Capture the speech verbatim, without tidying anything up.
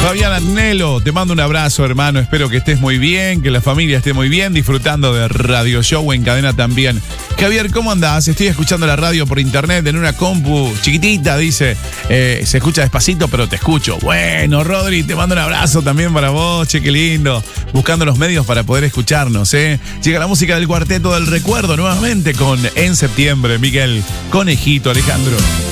Fabián Agnello, te mando un abrazo, hermano. Espero que estés muy bien, que la familia esté muy bien, disfrutando de Radio Show en cadena también. Javier, ¿cómo andás? Estoy escuchando la radio por internet en una compu chiquitita, dice. Eh, se escucha despacito, pero te escucho. Bueno, Rodri, te mando un abrazo también para vos, che, qué lindo. Buscando los medios para poder escucharnos, ¿eh? Llega la música del Cuarteto del Recuerdo nuevamente con En Septiembre, Miguel Conejito Alejandro.